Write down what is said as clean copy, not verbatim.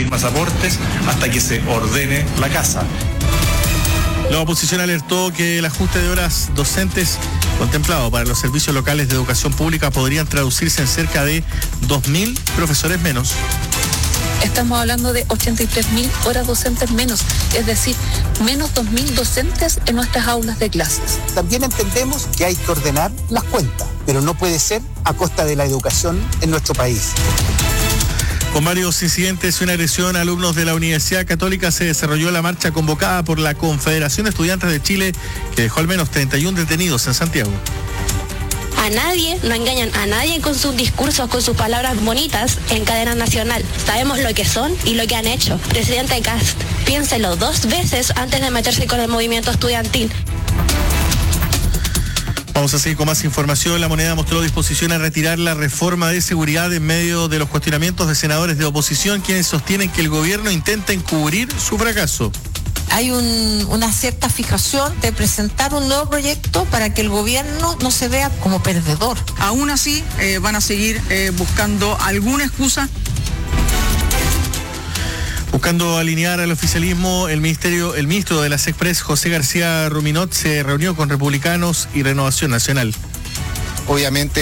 recibir más aportes hasta que se ordene la casa. La oposición alertó que el ajuste de horas docentes contemplado para los servicios locales de educación pública podrían traducirse en cerca de 2.000 profesores menos. Estamos hablando de 83.000 horas docentes menos, es decir, menos 2.000 docentes en nuestras aulas de clases. También entendemos que hay que ordenar las cuentas, pero no puede ser a costa de la educación en nuestro país. Con varios incidentes y una agresión a alumnos de la Universidad Católica se desarrolló la marcha convocada por la Confederación de Estudiantes de Chile, que dejó al menos 31 detenidos en Santiago. A nadie, no engañan a nadie con sus discursos, con sus palabras bonitas en cadena nacional. Sabemos lo que son y lo que han hecho. Presidente Kast, piénselo 2 veces antes de meterse con el movimiento estudiantil. Vamos a seguir con más información. La Moneda mostró disposición a retirar la reforma de seguridad en medio de los cuestionamientos de senadores de oposición, quienes sostienen que el gobierno intenta encubrir su fracaso. Hay una cierta fijación de presentar un nuevo proyecto para que el gobierno no se vea como perdedor. Aún así, van a seguir buscando alguna excusa. Buscando alinear al oficialismo, el ministro de las Express, José García Ruminot, se reunió con republicanos y Renovación Nacional. Obviamente